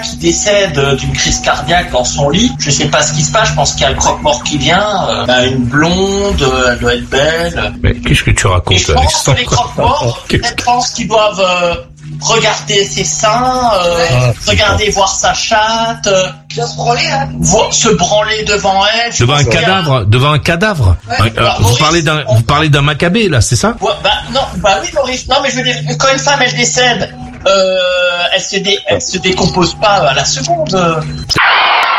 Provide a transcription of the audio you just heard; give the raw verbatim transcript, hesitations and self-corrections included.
qui décède d'une crise cardiaque dans son lit. Je sais pas ce qui se passe, je pense qu'il y a le croque-mort qui vient. Euh, bah, une blonde, elle doit être belle. Mais qu'est-ce que tu racontes, Et je pense que les croque-morts, je pense qu'ils doivent euh, regarder ses seins, euh, ah, regarder voir sa chatte, euh, se branler, hein. voir, se branler devant elle. Devant un cadavre, a... devant un cadavre. Ouais. Euh, vous Maurice, parlez d'un, on... vous parlez d'un Maccabée là, c'est ça? Ouais, bah non, bah oui Maurice. Non mais je veux dire, quand une femme elle décède, euh, elle se dé... elle se décompose pas à la seconde.